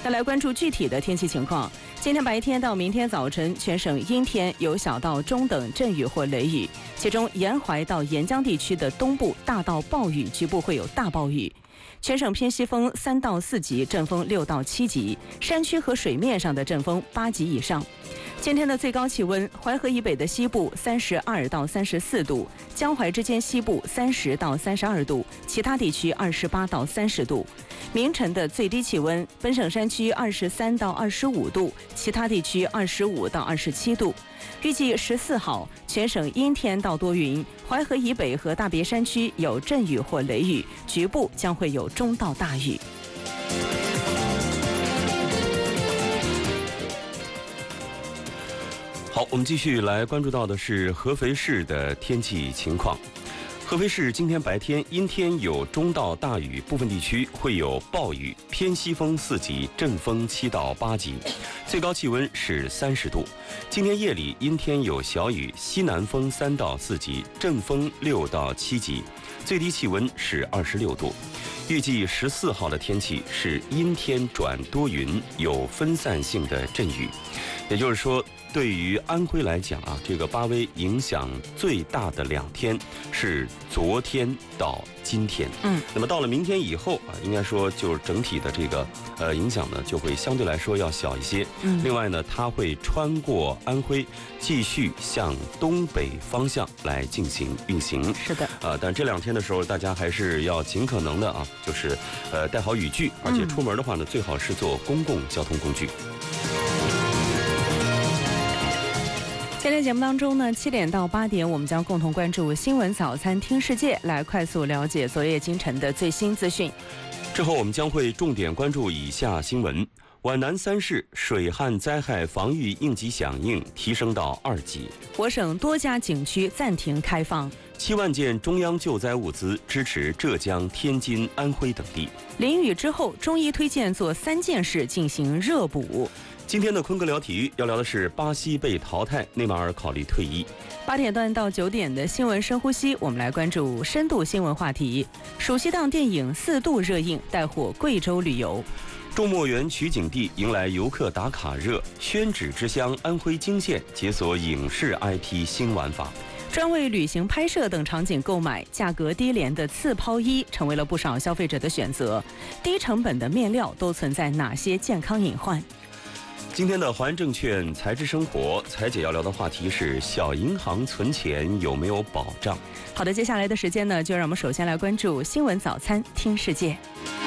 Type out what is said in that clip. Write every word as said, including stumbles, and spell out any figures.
再来关注具体的天气情况。今天白天到明天早晨，全省阴天，有小到中等阵雨或雷雨，其中沿淮到沿江地区的东部大到暴雨，局部会有大暴雨。全省偏西风三到四级，阵风六到七级，山区和水面上的阵风八级以上。今天的最高气温，淮河以北的西部三十二到三十四度，江淮之间西部三十到三十二度，其他地区二十八到三十度。明晨的最低气温，本省山区二十三到二十五度，其他地区二十五到二十七度。预计十四号，全省阴天到多云，淮河以北和大别山区有阵雨或雷雨，局部将会有中到大雨。 好，我们继续来关注到的是合肥市的天气情况。合肥市今天白天阴天有中到大雨，部分地区会有暴雨，偏西风四级，阵风七到八级，最高气温是三十度。今天夜里阴天有小雨，西南风三到四级，阵风六到七级，最低气温是二十六度。预计十四号的天气是阴天转多云，有分散性的阵雨。也就是说，对于安徽来讲啊，这个八微影响最大的两天是昨天到今天。嗯，那么到了明天以后啊，应该说就是整体的这个呃影响呢，就会相对来说要小一些。嗯，另外呢，它会穿过安徽，继续向东北方向来进行运行。 是的， 呃，但这两天的时候，大家还是要尽可能的啊，就是呃带好雨具，而且出门的话呢，最好是坐公共交通工具。 今天节目当中呢，七点到八点，我们将共同关注新闻早餐听世界，来快速了解昨夜今晨的最新资讯。 之后我们将会重点关注以下新闻：皖南三市水旱灾害防御应急响应提升到二级； 我省多家景区暂停开放； 七万件中央救灾物资支持浙江、天津、安徽等地； 淋雨之后，中医推荐做三件事进行热补。 今天的坤哥聊体育要聊的是巴西被淘汰，内马尔考虑退役。 八点段到九点的新闻深呼吸，我们来关注深度新闻话题。暑期档电影四度热映，带火贵州旅游。 种墨园取景地迎来游客打卡热，宣纸之乡安徽泾县解锁影视 I P 新玩法。 专为旅行拍摄等场景购买价格低廉的刺抛衣成为了不少消费者的选择。低成本的面料都存在哪些健康隐患？ 今天的华安证券财知生活财姐要聊的话题是小银行存钱有没有保障。 好的，接下来的时间呢，就让我们首先来关注新闻早餐听世界。